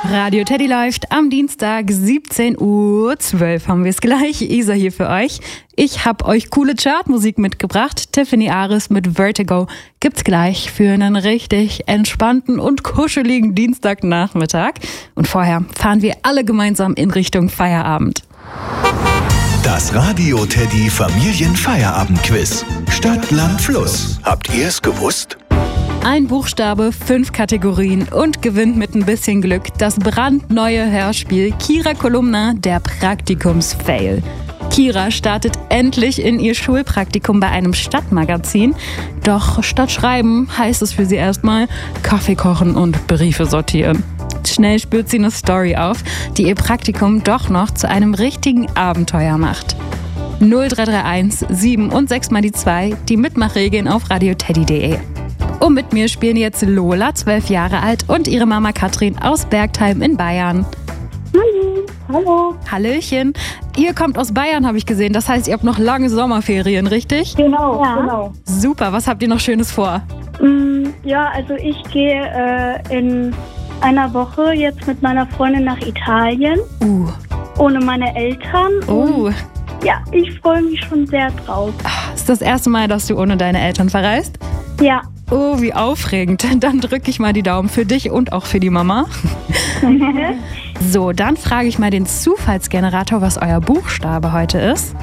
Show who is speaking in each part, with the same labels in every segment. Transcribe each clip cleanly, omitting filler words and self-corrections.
Speaker 1: Radio Teddy läuft am Dienstag 17:12 Uhr haben wir es gleich. Isa hier für euch. Ich habe euch coole Chartmusik mitgebracht. Tiffany Aris mit Vertigo gibt's gleich für einen richtig entspannten und kuscheligen Dienstagnachmittag. Und vorher fahren wir alle gemeinsam in Richtung Feierabend.
Speaker 2: Das Radio Teddy Familienfeierabendquiz. Stadt, Land, Fluss. Habt ihr es gewusst?
Speaker 1: Ein Buchstabe, 5 Kategorien und gewinnt mit ein bisschen Glück das brandneue Hörspiel Kira Kolumna, der Praktikums-Fail. Kira startet endlich in ihr Schulpraktikum bei einem Stadtmagazin. Doch statt Schreiben heißt es für sie erstmal Kaffee kochen und Briefe sortieren. Schnell spürt sie eine Story auf, die ihr Praktikum doch noch zu einem richtigen Abenteuer macht. 0331 7 und 6 mal die 2, die Mitmachregeln auf radioteddy.de. Und mit mir spielen jetzt Lola, 12 Jahre alt, und ihre Mama Katrin aus Bergtheim in Bayern.
Speaker 3: Hallo.
Speaker 1: Hallöchen. Ihr kommt aus Bayern, habe ich gesehen. Das heißt, ihr habt noch lange Sommerferien, richtig?
Speaker 3: Genau, genau.
Speaker 1: Super. Was habt ihr noch Schönes vor?
Speaker 3: Ja, also ich gehe in einer Woche jetzt mit meiner Freundin nach Italien. Ohne meine Eltern. Und ja, ich freue mich schon sehr drauf.
Speaker 1: Ist das erste Mal, dass du ohne deine Eltern verreist?
Speaker 3: Ja.
Speaker 1: Oh, wie aufregend. Dann drücke ich mal die Daumen für dich und auch für die Mama. So, dann frage ich mal den Zufallsgenerator, was euer Buchstabe heute ist.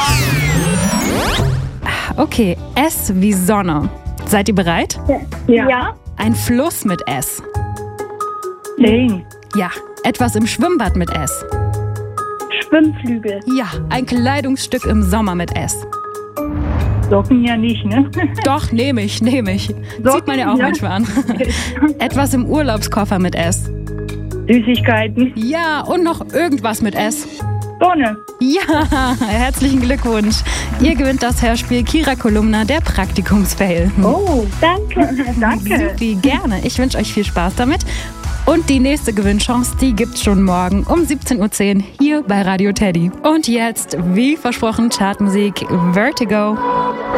Speaker 1: Okay, S wie Sonne. Seid ihr bereit?
Speaker 3: Ja.
Speaker 1: Ein Fluss mit S.
Speaker 3: Ding.
Speaker 1: Ja, etwas im Schwimmbad mit S.
Speaker 3: Schwimmflügel.
Speaker 1: Ja, ein Kleidungsstück im Sommer mit S.
Speaker 3: Socken ja nicht, ne?
Speaker 1: Doch, nehme ich. Sieht man ja auch manchmal an. Etwas im Urlaubskoffer mit S.
Speaker 3: Süßigkeiten.
Speaker 1: Ja, und noch irgendwas mit S.
Speaker 3: Sonne.
Speaker 1: Ja, herzlichen Glückwunsch. Ihr gewinnt das Hörspiel Kira Kolumna, der Praktikumsfail.
Speaker 3: Oh, danke. Danke.
Speaker 1: Supi, gerne. Ich wünsche euch viel Spaß damit. Und die nächste Gewinnchance, die gibt's schon morgen um 17:10 Uhr hier bei Radio Teddy. Und jetzt, wie versprochen, Chartmusik Vertigo.